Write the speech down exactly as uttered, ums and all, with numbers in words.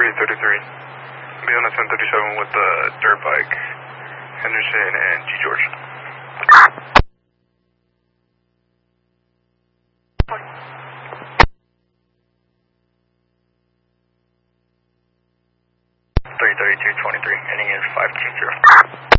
thirty thirty-three. Be on the ten thirty-seven with the dirt bike, Henderson and G. George. three thirty-two twenty-three, ending in five two zero.